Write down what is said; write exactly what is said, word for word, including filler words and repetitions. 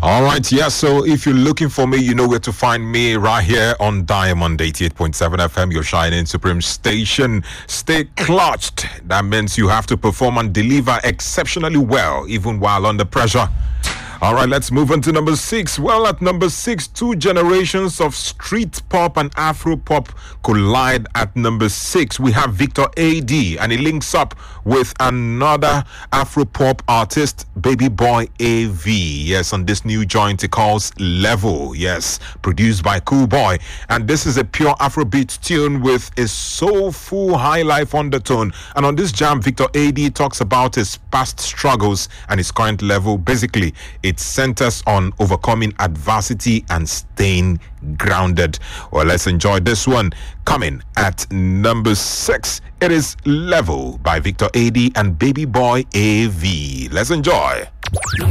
All right, yeah, so if you're looking for me, you know where to find me right here on Diamond eighty-eight point seven F M, your shining supreme station. Stay clutched. That means you have to perform and deliver exceptionally well, even while under pressure. All right, let's move on to number six. Well, at number six, two generations of street pop and Afro pop collide. At number six, we have Victor A D, and he links up with another Afro pop artist, Baby Boy A V. Yes, on this new joint he calls Level. Yes, produced by Cool Boy. And this is a pure Afrobeat tune with a soulful high life undertone. And on this jam, Victor A D talks about his past struggles and his current level. Basically, it centers on overcoming adversity and staying grounded. Well, let's enjoy this one. Coming at number six, it is Level by Victor A D and Baby Boy A V. Let's enjoy.